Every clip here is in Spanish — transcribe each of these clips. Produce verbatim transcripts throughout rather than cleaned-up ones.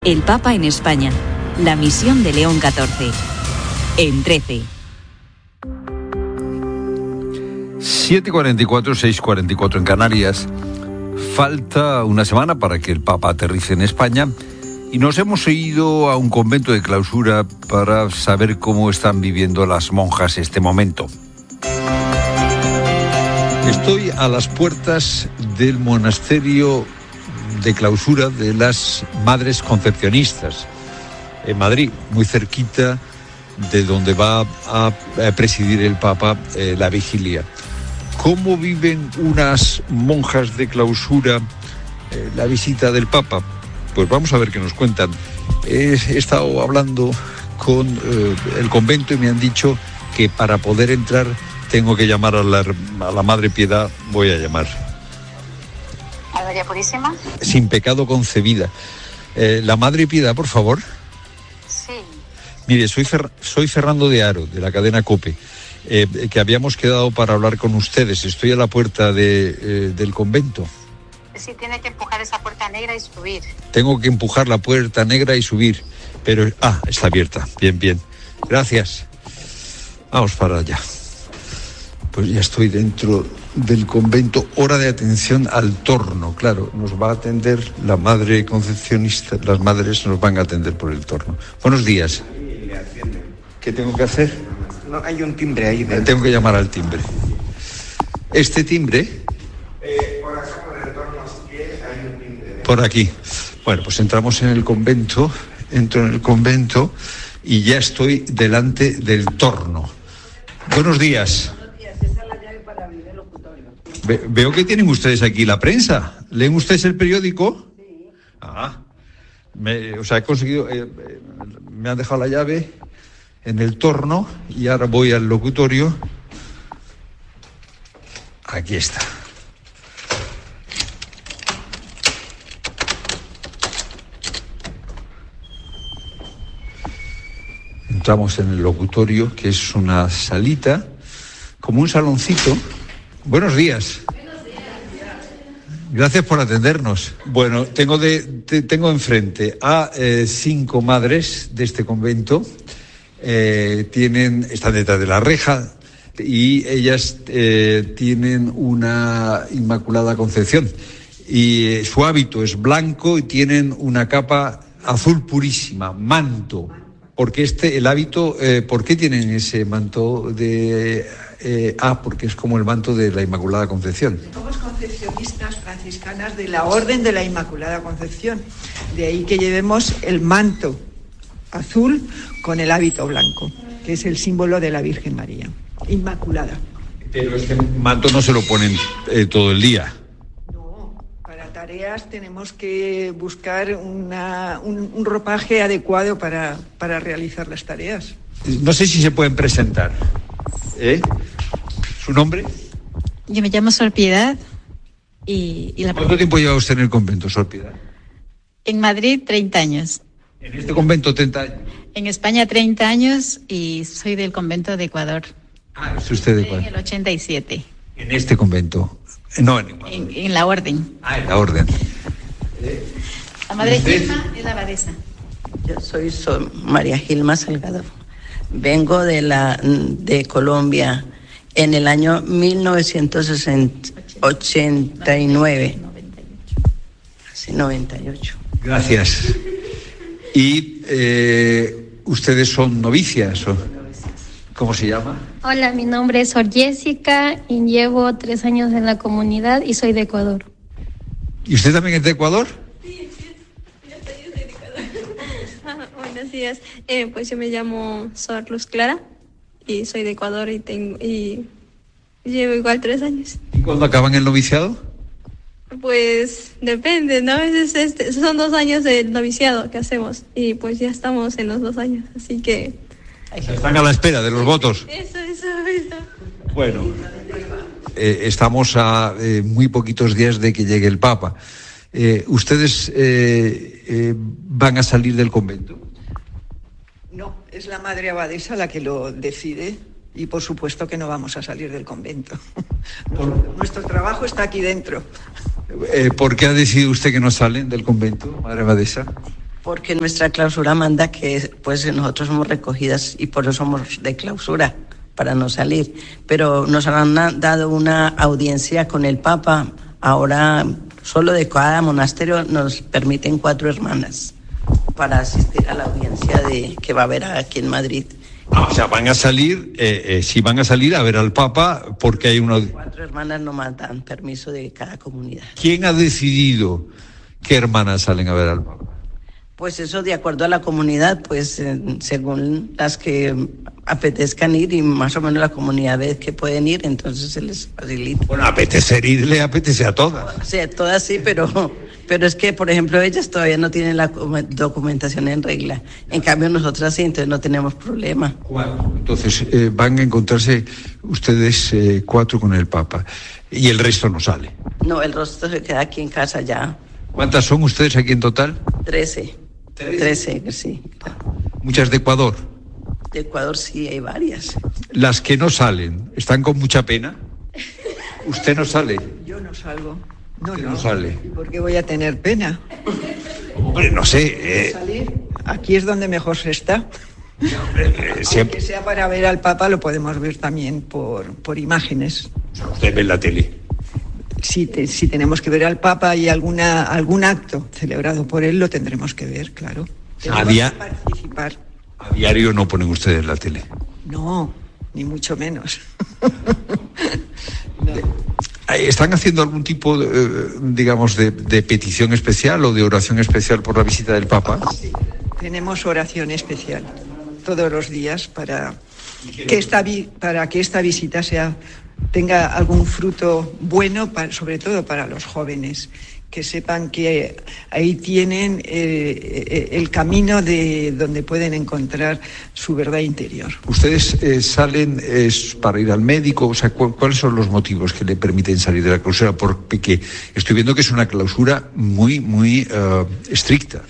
El Papa en España. La misión de León catorce. En trece. siete cuarenta y cuatro, seis cuarenta y cuatro en Canarias. Falta una semana para que el Papa aterrice en España y nos hemos ido a un convento de clausura para saber cómo están viviendo las monjas este momento. Estoy a las puertas del monasterio de clausura de las Madres Concepcionistas, en Madrid, muy cerquita de donde va a presidir el Papa eh, la vigilia. ¿Cómo viven unas monjas de clausura eh, la visita del Papa? Pues vamos a ver qué nos cuentan. He, he estado hablando con eh, el convento y me han dicho que para poder entrar tengo que llamar a la, a la Madre Piedad. Voy a llamar. ¿A María Purísima? Sin pecado concebida. Eh, la Madre Piedad, por favor. Sí. Mire, soy, Fer, soy Fernando de Aro, de la cadena COPE, eh, que habíamos quedado para hablar con ustedes. Estoy a la puerta de, eh, del convento. Sí, tiene que empujar esa puerta negra y subir. Tengo que empujar la puerta negra y subir, pero... Ah, está abierta. Bien, bien. Gracias. Vamos para allá. Pues ya estoy dentro del convento. Hora de atención al torno. Claro, nos va a atender la Madre Concepcionista. Las madres nos van a atender por el torno. Buenos días. ¿Qué tengo que hacer? No, hay un timbre ahí dentro. Tengo que llamar al timbre. ¿Este timbre? Eh, por acá, por el torno, hay un timbre. Por aquí. Bueno, pues entramos en el convento. Entro en el convento y ya estoy delante del torno. Buenos días. Ve, veo que tienen ustedes aquí la prensa. ¿Leen ustedes el periódico? Sí. Ah, me, o sea, he conseguido, eh, eh, me han dejado la llave en el torno y ahora voy al locutorio. Aquí está. Entramos en el locutorio, que es una salita, como un saloncito. Buenos días. Buenos días. Gracias por atendernos. Bueno, tengo de, te, tengo enfrente a eh, cinco madres de este convento. Eh, tienen, están detrás de la reja y ellas eh, tienen una Inmaculada Concepción. Y eh, su hábito es blanco y tienen una capa azul purísima, manto. Porque este, el hábito, eh, ¿por qué tienen ese manto de... Eh, ah, porque es como el manto de la Inmaculada Concepción. Somos concepcionistas franciscanas de la Orden de la Inmaculada Concepción. De ahí que llevemos el manto azul con el hábito blanco, que es el símbolo de la Virgen María, Inmaculada. Pero este manto no se lo ponen eh, todo el día. No, para tareas tenemos que buscar una, un, un ropaje adecuado para, para realizar las tareas. No sé si se pueden presentar. ¿Eh? ¿Su nombre? Yo me llamo Sor Piedad y, y la... ¿Cuánto tiempo lleva usted en el convento, Sor Piedad? En Madrid, treinta años. ¿En este convento treinta años? En España, treinta años y soy del convento de Ecuador. Ah, ¿es usted de Ecuador? En el ochenta y siete. ¿En este convento? No, en Ecuador. En, en la Orden. Ah, en la Orden. La Madre Gilma es la abadesa. Yo soy, soy María Gilma Salgado. Vengo de la de Colombia en el año mil novecientos ochenta y nueve. Sí, noventa y ocho. Gracias. ¿Y eh, ustedes son novicias? ¿O cómo se llama? Hola, mi nombre es Sor Jessica y llevo tres años en la comunidad y soy de Ecuador. ¿Y usted también es de Ecuador? Buenos días, eh, pues yo me llamo Sor Luz Clara y soy de Ecuador y tengo y llevo igual tres años. ¿Y cuándo acaban el noviciado? Pues depende, ¿no? Es, es, es, son dos años de noviciado que hacemos y pues ya estamos en los dos años, así que... Están a la espera de los votos. Eso, eso, eso. Bueno, eh, estamos a eh, muy poquitos días de que llegue el Papa. Eh, ¿Ustedes eh, eh, van a salir del convento? No, es la Madre Abadesa la que lo decide y por supuesto que no vamos a salir del convento. Nuestro, nuestro trabajo está aquí dentro. Eh, ¿Por qué ha decidido usted que no salen del convento, Madre Abadesa? Porque nuestra clausura manda que pues nosotros somos recogidas y por eso somos de clausura, para no salir. Pero nos han dado una audiencia con el Papa. Ahora solo de cada monasterio nos permiten cuatro hermanas para asistir a la audiencia de que va a haber aquí en Madrid. Ah, o sea, van a salir, eh, eh, si van a salir a ver al Papa porque hay una... Cuatro hermanas no dan permiso de cada comunidad. ¿Quién ha decidido qué hermanas salen a ver al Papa? Pues eso de acuerdo a la comunidad, pues eh, según las que apetezcan ir y más o menos la comunidad ve que pueden ir, entonces se les facilita. Bueno, apetecer ir le apetece a todas. O sea, todas sí, pero, pero es que, por ejemplo, ellas todavía no tienen la documentación en regla. En cambio, nosotras sí, entonces no tenemos problema. Cuatro. Entonces, eh, van a encontrarse ustedes eh, cuatro con el Papa y el resto no sale. No, el resto se queda aquí en casa ya. ¿Cuántas son ustedes aquí en total? Trece. Trece, sí. Claro. ¿Muchas de Ecuador? De Ecuador sí, hay varias. Las que no salen, ¿están con mucha pena? ¿Usted no sale? Yo no salgo. No, ¿Usted no. no sale? ¿Y por qué voy a tener pena? Hombre, no sé. Eh... Salir, aquí es donde mejor se está. Eh, siempre... Aunque sea para ver al Papa, lo podemos ver también por, por imágenes. O sea, usted ve en la tele. Si, te, si tenemos que ver al Papa y alguna, algún acto celebrado por él, lo tendremos que ver, claro. Tenemos A, dia... que participar. A diario no ponen ustedes en la tele. No, ni mucho menos. No. ¿Están haciendo algún tipo, de, digamos, de, de petición especial o de oración especial por la visita del Papa? Sí, tenemos oración especial todos los días para que esta, vi, para que esta visita sea... tenga algún fruto bueno, para, sobre todo para los jóvenes, que sepan que ahí tienen eh, el camino de donde pueden encontrar su verdad interior. ¿Ustedes eh, salen eh, para ir al médico? O sea, ¿cu- ¿cuáles son los motivos que le permiten salir de la clausura? Porque estoy viendo que es una clausura muy, muy uh, estricta.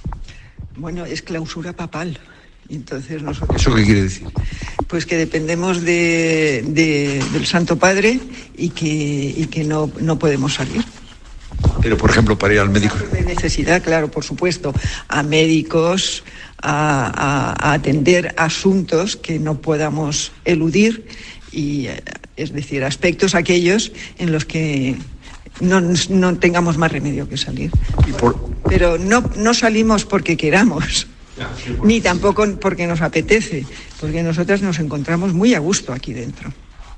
Bueno, es clausura papal. Entonces nosotros, ¿Eso qué quiere decir? Pues que dependemos de, de, del Santo Padre y que, y que no, no podemos salir. Pero, por ejemplo, para ir al médico... De necesidad, claro, por supuesto, a médicos, a, a, a atender asuntos que no podamos eludir, y es decir, aspectos aquellos en los que no, no tengamos más remedio que salir. Y por... Pero no, no salimos porque queramos. Ni tampoco porque nos apetece, porque nosotras nos encontramos muy a gusto aquí dentro.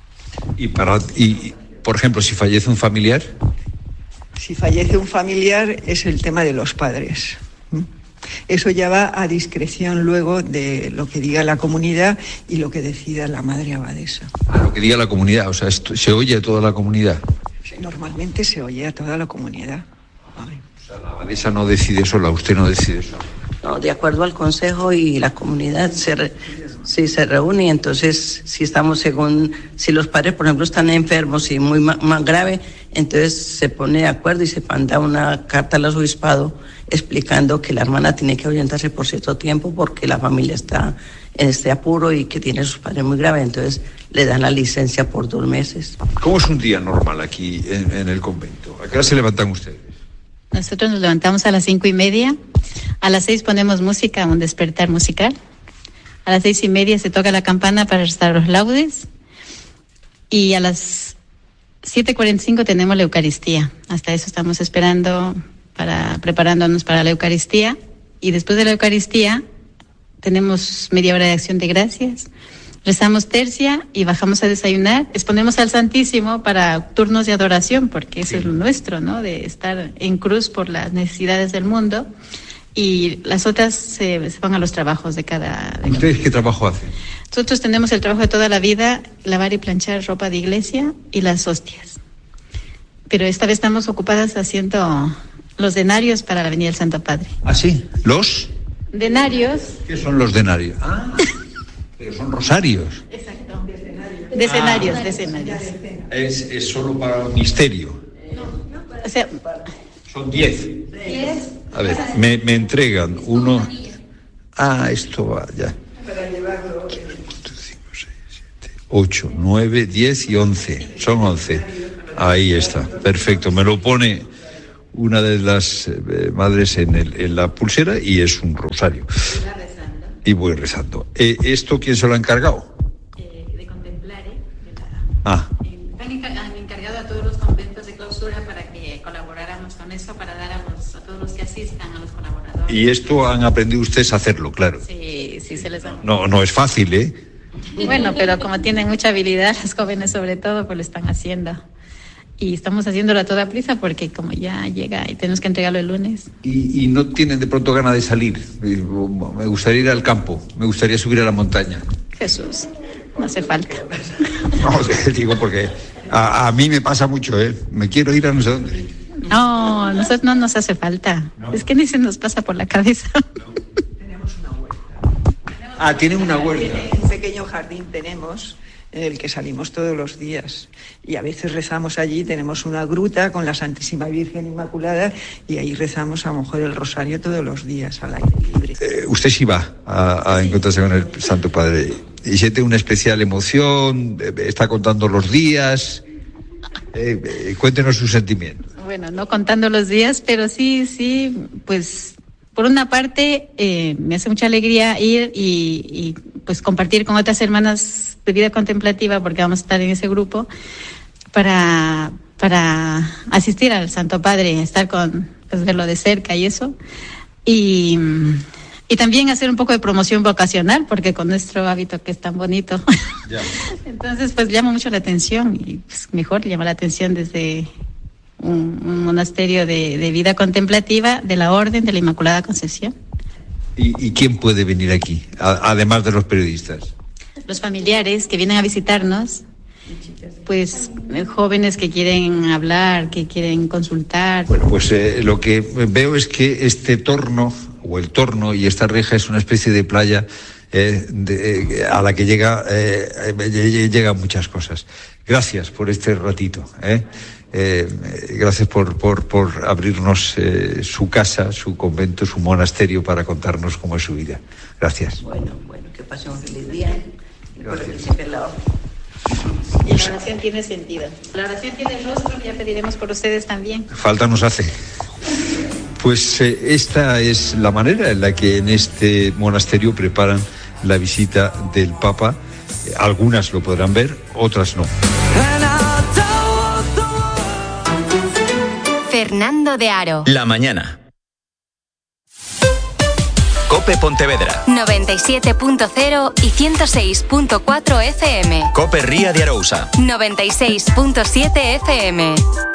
Y, para, y por ejemplo, si fallece un familiar... Si fallece un familiar es el tema de los padres. Eso ya va a discreción luego de lo que diga la comunidad y lo que decida la madre abadesa. A lo que diga la comunidad, o sea, esto, ¿se oye a toda la comunidad? Normalmente se oye a toda la comunidad. Ay. O sea, la abadesa no decide sola, usted no decide sola. No, de acuerdo al consejo y la comunidad se re, si se reúne, entonces si estamos según, si los padres por ejemplo están enfermos y muy más, más grave, entonces se pone de acuerdo y se manda una carta al arzobispado explicando que la hermana tiene que orientarse por cierto tiempo porque la familia está en este apuro y que tiene a sus padres muy graves, entonces le dan la licencia por dos meses. ¿Cómo es un día normal aquí en, en el convento? ¿A qué hora se levantan ustedes? Nosotros nos levantamos a las cinco y media. A las seis ponemos música, un despertar musical. A las seis y media se toca la campana para rezar los laudes. Y a las siete cuarenta y cinco tenemos la Eucaristía. Hasta eso estamos esperando, para preparándonos para la Eucaristía. Y después de la Eucaristía tenemos media hora de acción de gracias. Rezamos tercia y bajamos a desayunar. Exponemos al Santísimo para turnos de adoración, porque eso es lo nuestro, ¿no? De estar en cruz por las necesidades del mundo. Y las otras se, se van a los trabajos de cada... De ¿Ustedes cada... qué trabajo hacen? Nosotros tenemos el trabajo de toda la vida, lavar y planchar ropa de iglesia y las hostias. Pero esta vez estamos ocupadas haciendo los denarios para la Avenida del Santo Padre. ¿Ah, sí? ¿Los? Denarios. ¿Qué son los denarios? Ah, pero son rosarios. Exacto. Decenarios, ah, decenarios. Es, es solo para el misterio. O sea, son diez. A ver, me, me entregan uno. Ah, esto va ya. Ocho, nueve, diez y once. Son once. Ahí está. Perfecto. Me lo pone una de las eh, madres en, el, en la pulsera y es un rosario. Y voy rezando. Eh, ¿Esto quién se lo ha encargado? Eh, de contemplar, ¿eh? De la... Ah. Eh, han, encar- han encargado a todos los conventos de clausura para que colaboráramos con eso, para dar a, los, a todos los que asistan, a los colaboradores. Y esto han aprendido ustedes a hacerlo, claro. Sí, sí se les ha... No, no es fácil, ¿eh? Bueno, pero como tienen mucha habilidad, los jóvenes sobre todo, pues lo están haciendo. Y estamos haciéndolo a toda prisa porque como ya llega y tenemos que entregarlo el lunes. Y, y no tienen de pronto ganas de salir. Me gustaría ir al campo, me gustaría subir a la montaña. Jesús, no hace falta. No, digo porque a, a mí me pasa mucho, ¿eh? Me quiero ir a no sé dónde. No, nosotros no nos hace falta. No. Es que ni se nos pasa por la cabeza. No. Tenemos una huerta. Ah, tienen una huerta. Un pequeño jardín tenemos en el que salimos todos los días y a veces rezamos allí, tenemos una gruta con la Santísima Virgen Inmaculada y ahí rezamos a lo mejor el rosario todos los días al aire libre. Eh, usted sí va a, a encontrarse con el Santo Padre y siente una especial emoción, está contando los días, eh, eh, cuéntenos sus sentimientos. Bueno, no contando los días, pero sí, sí, pues por una parte eh, me hace mucha alegría ir y, y pues compartir con otras hermanas de vida contemplativa, porque vamos a estar en ese grupo, para, para asistir al Santo Padre, estar con, pues verlo de cerca y eso, y, y también hacer un poco de promoción vocacional, porque con nuestro hábito que es tan bonito, yeah. Entonces pues llama mucho la atención, y pues mejor llama la atención desde un, un monasterio de, de vida contemplativa de la Orden de la Inmaculada Concepción. ¿Y, y quién puede venir aquí, a, además de los periodistas? Los familiares que vienen a visitarnos, pues jóvenes que quieren hablar, que quieren consultar. Bueno, pues eh, lo que veo es que este torno, o el torno y esta reja es una especie de playa eh, de, eh, a la que llega, eh, llegan muchas cosas. Gracias por este ratito, ¿eh? Eh, gracias por, por, por abrirnos eh, su casa, su convento, su monasterio para contarnos cómo es su vida. Gracias. Bueno, bueno, que pasen un feliz día. Gracias. Y la oración tiene sentido. La oración tiene rostro, ya pediremos por ustedes también. Falta nos hace. Pues eh, esta es la manera en la que en este monasterio preparan la visita del Papa. Eh, algunas lo podrán ver, otras no. Fernando de Aro. La mañana. Cope Pontevedra. noventa y siete punto cero y ciento seis punto cuatro F M. Cope Ría de Arousa. noventa y seis punto siete F M.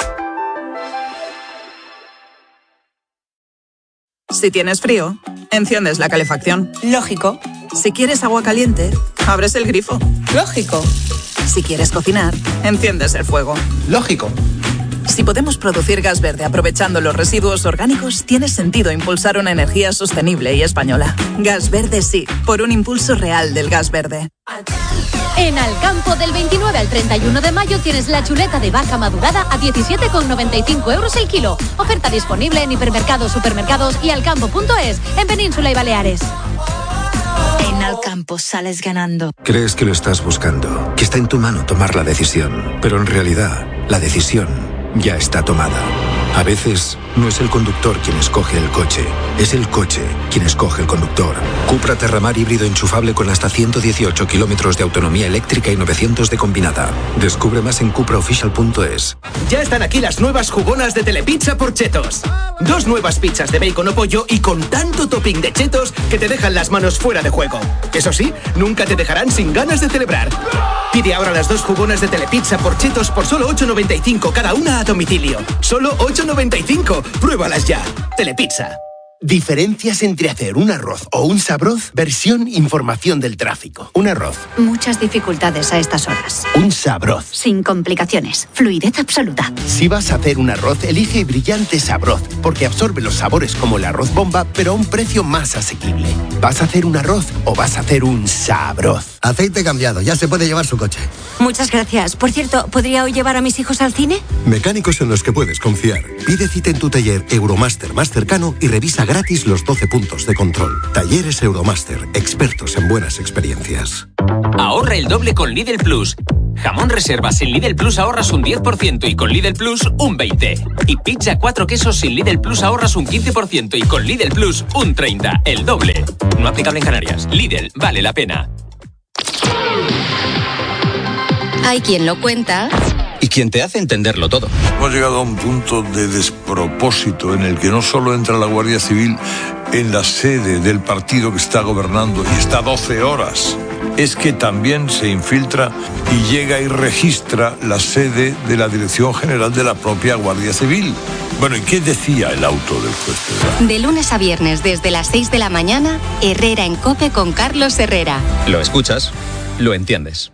Si tienes frío, enciendes la calefacción. Lógico. Si quieres agua caliente, abres el grifo. Lógico. Si quieres cocinar, enciendes el fuego. Lógico. Si podemos producir gas verde aprovechando los residuos orgánicos, tiene sentido impulsar una energía sostenible y española. Gas verde sí, por un impulso real del gas verde. En Alcampo, del veintinueve al treinta y uno de mayo, tienes la chuleta de vaca madurada a diecisiete con noventa y cinco euros el kilo. Oferta disponible en hipermercados, supermercados y alcampo punto es, en Península y Baleares. En Alcampo sales ganando. Crees que lo estás buscando, que está en tu mano tomar la decisión, pero en realidad, la decisión ya está tomada. A veces, no es el conductor quien escoge el coche, es el coche quien escoge el conductor. Cupra Terramar híbrido enchufable con hasta ciento dieciocho kilómetros de autonomía eléctrica y novecientos de combinada. Descubre más en cupra oficial punto es. Ya están aquí las nuevas jugonas de Telepizza por Chetos. Dos nuevas pizzas de bacon o pollo y con tanto topping de chetos que te dejan las manos fuera de juego. Eso sí, nunca te dejarán sin ganas de celebrar. Pide ahora las dos jugonas de Telepizza por Chetos por solo ocho noventa y cinco cada una a domicilio. Solo ocho noventa y cinco. Pruébalas ya. Telepizza. Diferencias entre hacer un arroz o un sabroz, versión información del tráfico. Un arroz. Muchas dificultades a estas horas. Un sabroz. Sin complicaciones. Fluidez absoluta. Si vas a hacer un arroz, elige Brillante Sabroz, porque absorbe los sabores como el arroz bomba, pero a un precio más asequible. ¿Vas a hacer un arroz o vas a hacer un sabroz? Aceite cambiado, ya se puede llevar su coche. Muchas gracias. Por cierto, ¿podría hoy llevar a mis hijos al cine? Mecánicos en los que puedes confiar. Pide cita en tu taller Euromaster más cercano y revisa gratis los doce puntos de control. Talleres Euromaster, expertos en buenas experiencias. Ahorra el doble con Lidl Plus. Jamón reserva sin Lidl Plus ahorras un diez por ciento y con Lidl Plus un veinte por ciento. Y pizza cuatro quesos sin Lidl Plus ahorras un quince por ciento y con Lidl Plus un treinta por ciento. El doble. No aplicable en Canarias. Lidl, vale la pena. Hay quien lo cuenta. Y quien te hace entenderlo todo. Hemos llegado a un punto de despropósito en el que no solo entra la Guardia Civil en la sede del partido que está gobernando y está doce horas, es que también se infiltra y llega y registra la sede de la Dirección General de la propia Guardia Civil. Bueno, ¿y qué decía el auto del juez Pedra? De lunes a viernes desde las seis de la mañana, Herrera en COPE con Carlos Herrera. Lo escuchas, lo entiendes.